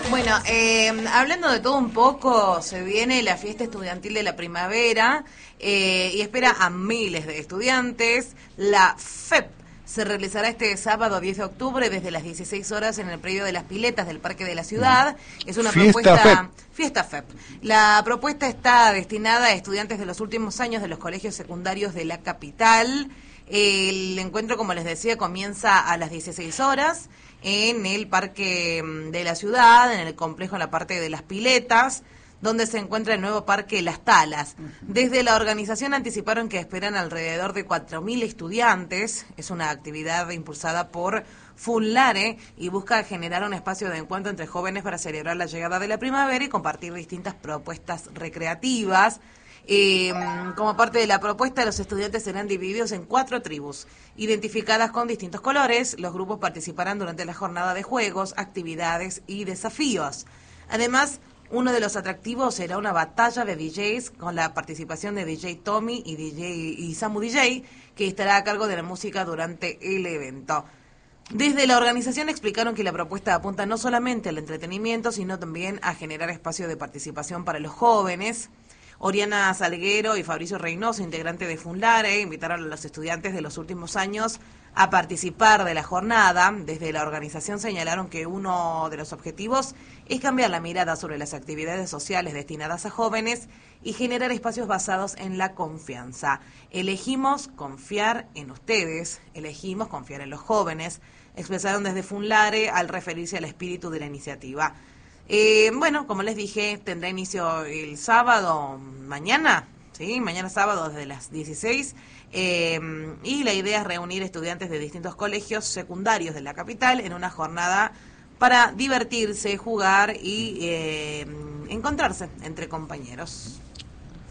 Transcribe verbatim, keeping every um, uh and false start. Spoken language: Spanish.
Bueno, eh, hablando de todo un poco, se viene la fiesta estudiantil de la primavera eh, y espera a miles de estudiantes. La F E P se realizará este sábado diez de octubre desde las dieciséis horas en el predio de las Piletas del Parque de la Ciudad. Es una Fiesta propuesta... F E P. Fiesta F E P. La propuesta está destinada a estudiantes de los últimos años de los colegios secundarios de la capital. El encuentro, como les decía, comienza a las dieciséis horas en el Parque de la Ciudad, en el complejo en la parte de las Piletas, donde se encuentra el nuevo Parque Las Talas. Desde la organización anticiparon que esperan alrededor de cuatro mil estudiantes. Es una actividad impulsada por Funlare y busca generar un espacio de encuentro entre jóvenes para celebrar la llegada de la primavera y compartir distintas propuestas recreativas. Eh, como parte de la propuesta, los estudiantes serán divididos en cuatro tribus, identificadas con distintos colores. Los grupos participarán durante la jornada de juegos, actividades y desafíos. Además, uno de los atractivos será una batalla de D Js con la participación de D J Tommy y, D J, y Samu D J, que estará a cargo de la música durante el evento. Desde la organización explicaron que la propuesta apunta no solamente al entretenimiento, sino también a generar espacio de participación para los jóvenes. Oriana Salguero y Fabricio Reynoso, integrante de Funlare, invitaron a los estudiantes de los últimos años a participar de la jornada. Desde la organización señalaron que uno de los objetivos es cambiar la mirada sobre las actividades sociales destinadas a jóvenes y generar espacios basados en la confianza. Elegimos confiar en ustedes, elegimos confiar en los jóvenes, expresaron desde Funlare al referirse al espíritu de la iniciativa. Eh, bueno, como les dije, tendrá inicio el sábado, mañana, ¿sí? Mañana sábado desde las dieciséis, eh, y la idea es reunir estudiantes de distintos colegios secundarios de la capital en una jornada para divertirse, jugar y eh, encontrarse entre compañeros.